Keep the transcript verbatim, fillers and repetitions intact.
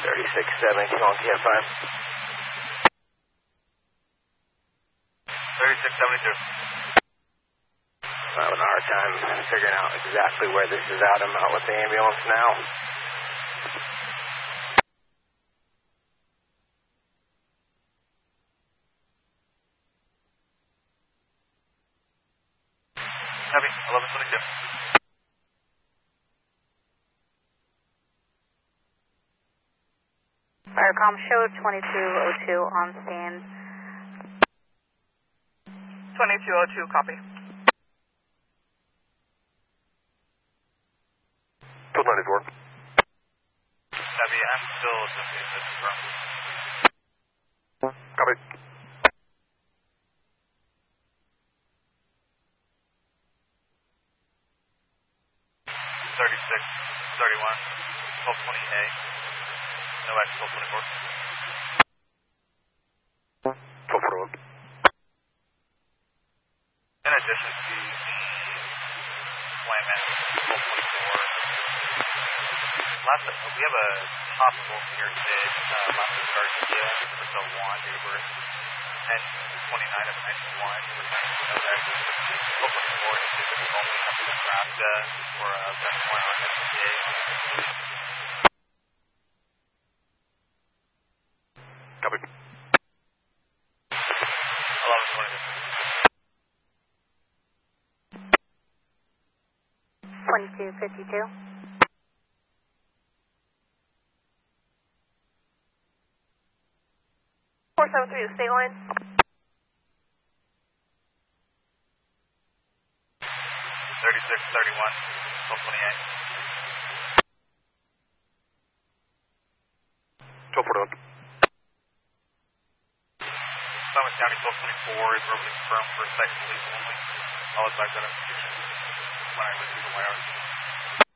thirty-six seventy-two on T F five. thirty-six seventy-two. I'm having a hard time figuring out exactly where this is at. I'm out with the ambulance now. Heavy, eleven twenty-two. Firecom show twenty-two oh two on stand. twenty-two oh two, copy. Code ninety-four. Heavy, I'm still assuming this is from. Copy. thirty-six thirty-one, twelve twenty A. No X twelve twenty-four. twelve forty-one. In addition to the Wyman twelve twenty-four, last we have a hospital here today, uh, last Garcia, so one, date of birth, ten twenty-nine of ninety-one, returning to no X twelve twenty-four, is only up to Nebraska for a gunpoint on S D A. Copy. eleven twenty-two. twenty-two fifty-two. four seven three, the state line. thirty-six thirty-one, twelve twenty-eight. twelve forty-one. Summit County twelve twenty-four is verbally confirmed for second police only. All advised identification when I receive the wire.